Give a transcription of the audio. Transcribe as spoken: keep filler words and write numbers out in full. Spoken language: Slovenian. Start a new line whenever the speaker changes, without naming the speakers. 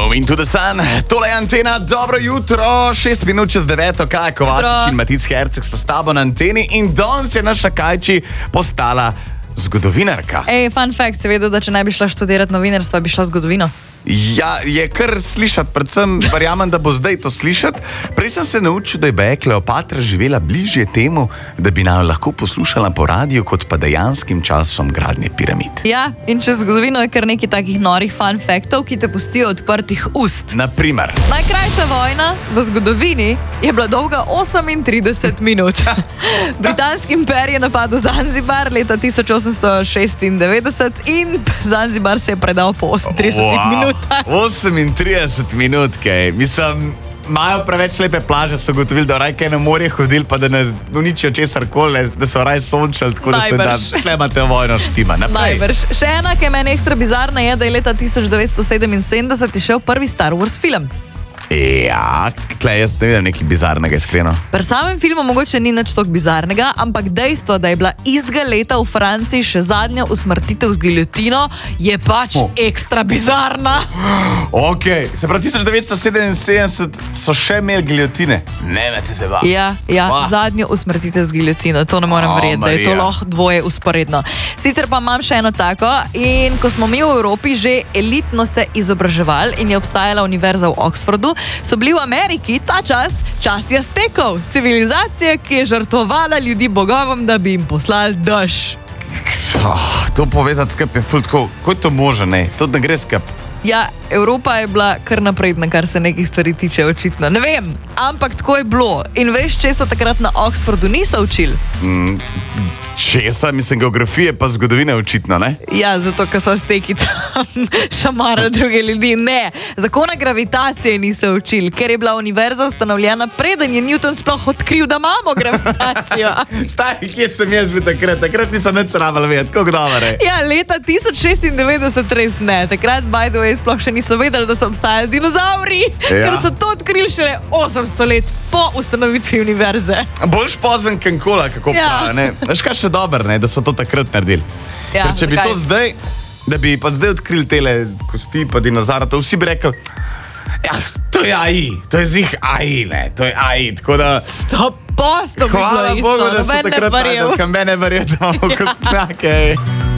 Move into the sun, tole je Antena, dobro jutro, šest minut čez deveto, Kaja Kovačič in Matic Herceg s tabo na Anteni in danes je naša Kajči postala zgodovinarka.
Ej, fun fact, si vedel, da če ne bi šla študirati novinarstva, bi šla zgodovino?
Ja, je kar slišati, predvsem verjamem, da bo zdaj to slišati. Prej sem se naučil, da je baje Kleopatra živela bližje temu, da bi naj lahko poslušala po radiju, kot pa dejanskim časom gradnje piramid.
Ja, in čez zgodovino je kar nekaj takih norih fun factov, ki te pustijo odprtih ust.
Naprimer.
Najkrajša vojna v zgodovini je bila dolga osemintrideset minut. Britanski imperij je napadel Zanzibar leta tisoč osemsto šestindevetdeset in Zanzibar se je predal po osemintridesetih minut.
osemintrideset minut, kaj. Mislim, imajo preveč lepe plaže, so gotovili, da raj kaj na morje hodili, pa da ne uničijo česar koli, da so raj sončali, tako da se da, tle imate vojno štima.
Najbrž. Še ena, ki je meni ekstra bizarna, je, da je leta tisoč devetsto sedeminsedemdeset išel prvi Star Wars film.
Ja, tle jaz ne vidim nekaj bizarnega, iskreno.
Pri samem filmu mogoče ni nič toliko bizarnega, ampak dejstvo, da je bila istega leta v Franciji še zadnja usmrtitev z giljotino, je pač oh. ekstra bizarna.
Ok, se pravi, tisoč devetsto sedeminsedemdeset so še imeli giljotine. Ne, me te zeba.
Ja, ja, oh. zadnjo usmrtitev z giljotino, to ne morem oh, verjeti, da je to lahko dvoje usporedno. Sicer pa imam še eno tako in ko smo mi v Evropi že elitno se izobraževali in je obstajala univerza v Oxfordu, so bili v Ameriki ta čas čas Aztekov, civilizacija, ki je žrtvovala ljudi bogovom, da bi jim poslali dež.
Oh, to povezati skup je ful tako, ko je to može, ne? To ne gre skup.
Ja, Evropa je bila kar napredna, kar se nekih stvari tiče, očitno. Ne vem, ampak tako je bilo. In veš, česa takrat na Oxfordu niso učili?
Mm, česa? Mislim, geografije pa zgodovine očitno, ne?
Ja, zato, ker so Azteki tam šamarali druge ljudi. Ne, zakona gravitacije niso učili, ker je bila univerza ustanovljena, preden je Newton sploh odkril, da imamo gravitacijo.
Stari, kje sem jaz bil takrat? Takrat nisem nič rabila vedeti, kako dobro je.
Ja, leta tisoč šestindevetdeset res ne. Takrat, by the way, sploh še niso vedeli, da so obstajali dinozauri, ja. Ker so to odkrili šele osemsto let po ustanovitvi univerze.
Boljš pozen kankola, kako ja. pravi, ne? Veš kaj še dober, ne? Da so to takrat naredili. Ja, ker če bi zakaj? To zdaj, da bi pa zdaj odkrili tele kosti pa dinozaura, to vsi bi rekli, ja, to je A I, to je zih A I, ne, to je A I, tako da...
Sto posto bi bilo isto,
Hvala Bogu, da so takrat najdel, kam mene verjetno v kostnjake.